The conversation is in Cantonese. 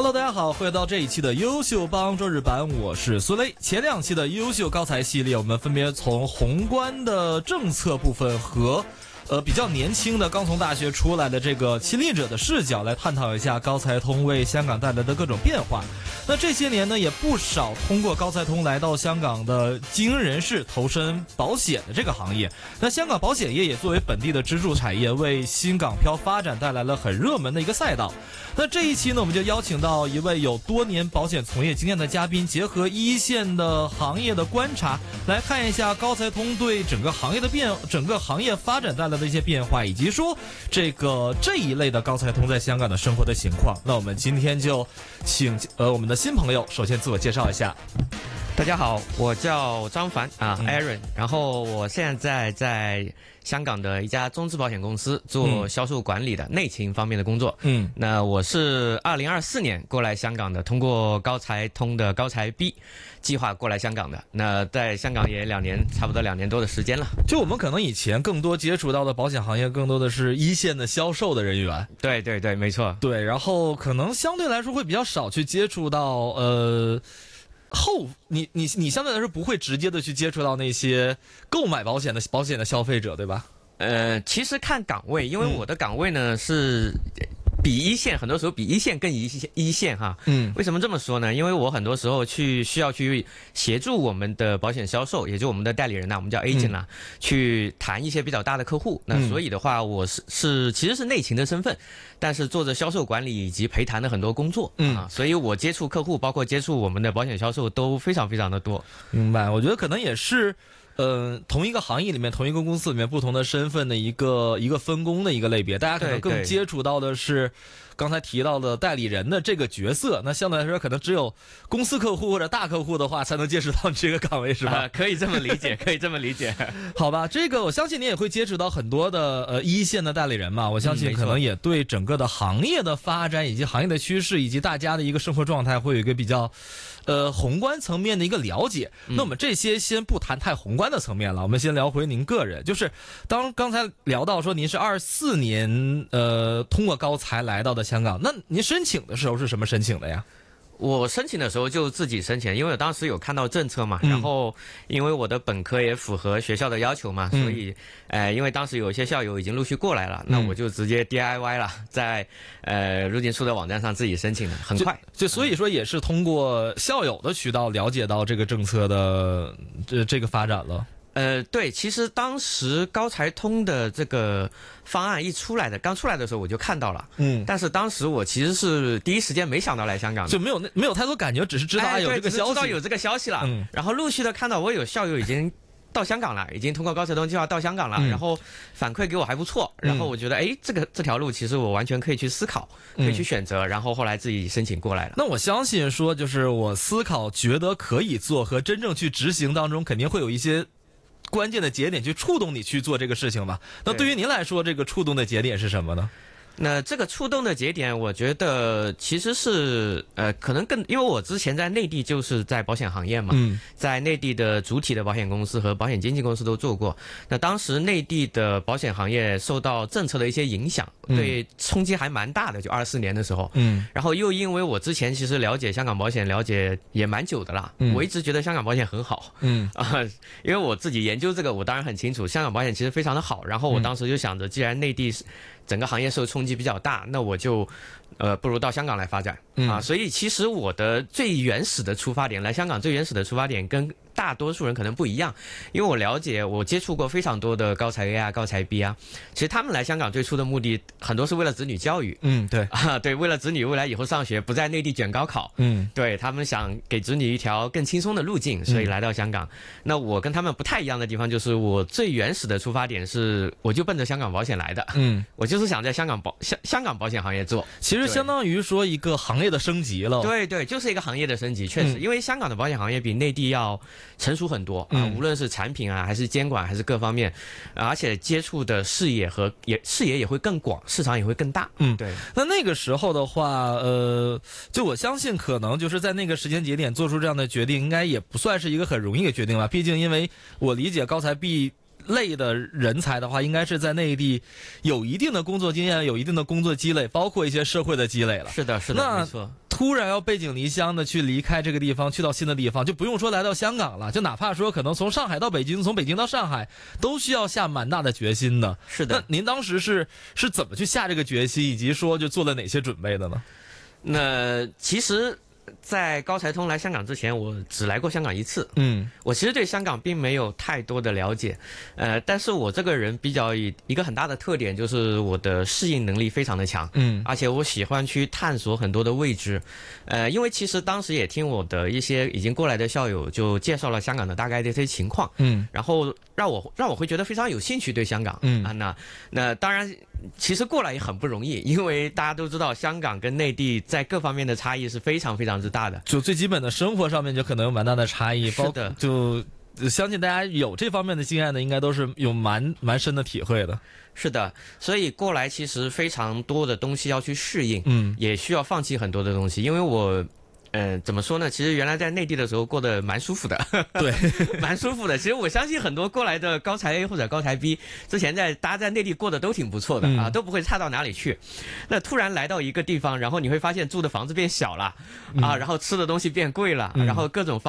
Hello， 大家好，欢迎到这一期的优秀帮周日版，我是孙雷。前两期的优秀高才系列，我们分别从宏观的政策部分和比较年轻的刚从大学出来的这个亲历者的视角来探讨一下高才通为香港带来的各种变化。那这些年呢，也不少通过高才通来到香港的精英人士投身保险的这个行业。那香港保险业也作为本地的支柱产业，为新港漂发展带来了很热门的一个赛道。那这一期呢，我们就邀请到一位有多年保险从业经验的嘉宾，结合一线的行业的观察，来看一下高才通对整个行业发展带来的一些变化，以及说这一类的高才通在香港的生活的情况。那我们今天就请我们的新朋友首先自我介绍一下。 大家好，我叫张凡Aaron，然后我现在在香港的一家中资保险公司做销售管理的内勤方面的工作。那我是2024年过来香港的，通过高才通的高才 B 计划过来香港的。那在香港也差不多2年多的时间了。 就我们可能以前更多接触到的保险行业，更多的是一线的销售的人员。 对对对，没错。 对，然后可能相对来说会比较少去接触到你相对来说不会直接的去接触到那些购买保险的消费者，对吧？ 其实看岗位，因为我的岗位呢是比一线，很多时候比一线更一线哈。为什么这么说呢？因为我很多时候需要去协助我们的保险销售，也就我们的代理人呐，我们叫 agent 啦，去谈一些比较大的客户。那所以的话，我其实是内勤的身份，但是做着销售管理以及陪谈的很多工作。所以我接触客户，包括接触我们的保险销售都非常非常的多。 明白，我觉得可能也是。同一个行业里面，同一个公司里面，不同的身份的一个分工的一个类别，大家可能更接触到的是刚才提到的代理人的这个角色。那相对来说，可能只有公司客户或者大客户的话，才能接触到你这个岗位，是吧？ 可以这么理解，可以这么理解。 好吧，这个我相信你也会接触到很多的一线的代理人嘛。我相信可能也对整个的行业的发展以及行业的趋势以及大家的一个生活状态会有一个比较宏观层面的一个了解。那我们这些先不谈太宏观的层面了，我们先聊回您个人。就是刚才聊到说您是24年通过高才来到的香港，那您申请的时候是什么申请的呀？ 我申请的时候就自己申请，因为我当时有看到政策嘛，然后因为我的本科也符合学校的要求嘛，所以因为当时有一些校友已经陆续过来了，那我就直接 DIY 了，在入境处的网站上自己申请的，很快。 就所以说也是通过校友的渠道了解到这个政策的这个发展了。 对，其实当时高才通的这个方案刚出来的时候我就看到了，但是当时我其实是第一时间没想到来香港的， 就没有太多感觉，只是知道有这个消息， 知道有这个消息了，然后陆续的看到我有校友已经到香港了，已经通过高才通计划到香港了，然后反馈给我还不错，然后我觉得这条路其实我完全可以去思考，可以去选择，然后后来自己申请过来了。 那我相信说，就是我思考觉得可以做和真正去执行当中，肯定会有一些关键的节点去触动你去做这个事情吧。那对于您来说，这个触动的节点是什么呢？ 那这个触动的节点，我觉得其实是可能因为我之前在内地就是在保险行业嘛，在内地的主体的保险公司和保险经纪公司都做过。那当时内地的保险行业受到政策的一些影响，对冲击还蛮大的，就24年的时候。然后又因为我之前其实了解香港保险了解也蛮久的啦，我一直觉得香港保险很好。因为我自己研究这个，我当然很清楚香港保险其实非常的好。然后我当时就想着，既然内地整个行业受冲击比较大，那我就不如到香港来发展所以其实我的最原始的出发点，来香港最原始的出发点跟大多数人可能不一样，因为我接触过非常多的高才 A 啊、高才 B 啊，其实他们来香港最初的目的很多是为了子女教育，对，为了子女未来以后上学不在内地卷高考，对，他们想给子女一条更轻松的路径，所以来到香港。那我跟他们不太一样的地方就是我最原始的出发点是，我就奔着香港保险来的，我就是想在香港保险行业做， 其实相当于说一个行业的升级了。 对对，就是一个行业的升级，确实，因为香港的保险行业比内地要成熟很多无论是产品啊，还是监管，还是各方面，而且接触的视野也会更广，市场也会更大。对。 那个时候的话，就我相信可能就是在那个时间节点做出这样的决定，应该也不算是一个很容易的决定了。毕竟因为我理解高才 B 类的人才的话，应该是在内地有一定的工作经验，有一定的工作积累，包括一些社会的积累了。 是的，是的，没错。 突然要背井离乡的去离开这个地方，去到新的地方，就不用说来到香港了，就哪怕说可能从上海到北京，从北京到上海，都需要下蛮大的决心的。 是的。 那您当时是怎么去下这个决心，以及说就做了哪些准备的呢？ 那其实在高才通来香港之前，我只来过香港一次。我其实对香港并没有太多的了解，但是我这个人比较一个很大的特点就是我的适应能力非常的强。而且我喜欢去探索很多的未知。因为其实当时也听我的一些已经过来的校友就介绍了香港的大概的一些情况。然后让我会觉得非常有兴趣对香港。那当然。其实过来也很不容易，因为大家都知道香港跟内地在各方面的差异是非常非常之大的， 就最基本的生活上面就可能有蛮大的差异。 是的， 就相信大家有这方面的经验的，应该都是有蛮深的体会的。 是的，所以过来其实非常多的东西要去适应，也需要放弃很多的东西，因为我。怎么说呢？其实原来在内地的时候过得蛮舒服的， 对， 蛮舒服的。其实我相信很多过来的高才 A 或者高才 B， 之前大家在内地过得都挺不错的啊，都不会差到哪里去。那突然来到一个地方，然后你会发现住的房子变小了啊，然后吃的东西变贵了，然后各种